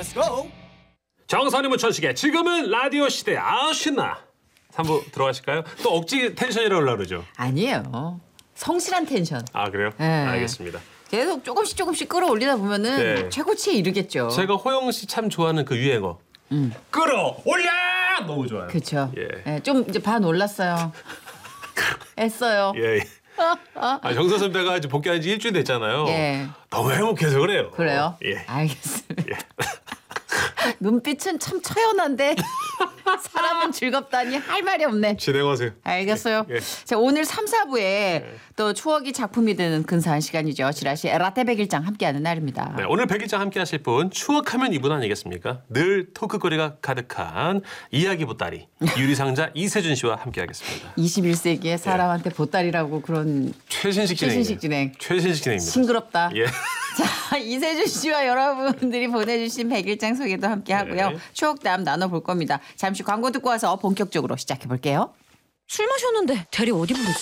Let's go. 정선이 무천식의 지금은 라디오 시대 신나 3부 들어가실까요? 또 억지 텐션이라고 하려고 그러죠. 아니에요. 성실한 텐션. 아 그래요? 네. 알겠습니다. 계속 조금씩 끌어올리다 보면은 네. 최고치에 이르겠죠. 제가 호영 씨 참 좋아하는 그 유행어 끌어올려 너무 좋아요. 그렇죠. 예. 예, 좀 이제 반 올랐어요. 애써요. 예. 정선 선배가 이제 복귀한 지 일주일 됐잖아요. 예. 너무 행복해서 그래요. 그래요? 예. 알겠습니다. 예. 눈빛은 참 처연한데 사람은 즐겁다니 할 말이 없네. 진행하세요. 알겠어요. 예. 자, 오늘 3, 4부에 또 추억이 작품이 되는 근사한 시간이죠. 지라시 라떼 백일장 함께하는 날입니다. 네, 오늘 백일장 함께 하실 분 추억하면 이분 아니겠습니까? 늘 토크거리가 가득한 이야기 보따리 유리상자 이세준 씨와 함께하겠습니다. 21세기에 사람한테 보따리라고 그런 최신식 진행. 최신식 진행입니다. 싱그럽다. 예. 자, 이세준 씨와 여러분들이 보내주신 백일장 소개도 함께 하고요. 네. 추억담 나눠볼 겁니다. 잠시 광고 듣고 와서 본격적으로 시작해 볼게요. 술 마셨는데 대리 어디 부르지?